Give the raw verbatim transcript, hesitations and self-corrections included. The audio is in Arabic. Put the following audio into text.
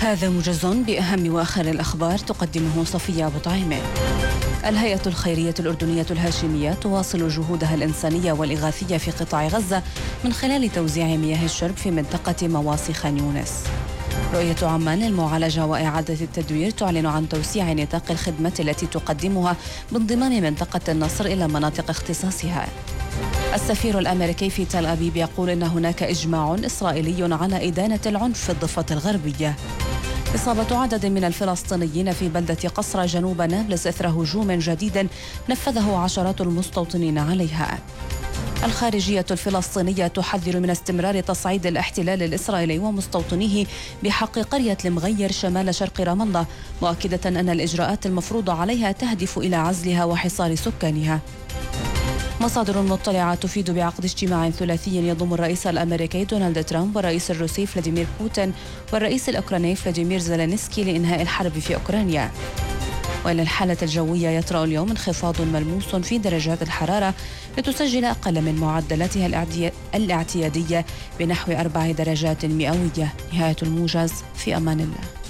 هذا موجز بأهم وآخر الأخبار تقدمه صفية أبو طعيمة. الهيئة الخيرية الأردنية الهاشمية تواصل جهودها الإنسانية والإغاثية في قطاع غزة من خلال توزيع مياه الشرب في منطقة مواصي خان يونس. رؤية عمان للمعالجة وإعادة التدوير تعلن عن توسيع نطاق الخدمة التي تقدمها بانضمام منطقة النصر إلى مناطق اختصاصها. السفير الأمريكي في تل أبيب يقول إن هناك إجماع إسرائيلي على إدانة العنف في الضفة الغربية. إصابة عدد من الفلسطينيين في بلدة قصرى جنوب نابلس إثر هجوم جديد نفذه عشرات المستوطنين عليها. الخارجية الفلسطينية تحذر من استمرار تصعيد الاحتلال الإسرائيلي ومستوطنيه بحق قرية المغير شمال شرق رام الله، مؤكدة أن الإجراءات المفروضة عليها تهدف إلى عزلها وحصار سكانها. مصادر مطلعة تفيد بعقد اجتماع ثلاثي يضم الرئيس الأمريكي دونالد ترامب والرئيس الروسي فلاديمير بوتين والرئيس الأوكراني فلاديمير زيلينسكي لإنهاء الحرب في أوكرانيا. وإلى الحالة الجوية يطرأ اليوم انخفاض ملموس في درجات الحرارة لتسجل أقل من معدلاتها الاعتيادية بنحو أربع درجات مئوية. نهاية الموجز، في أمان الله.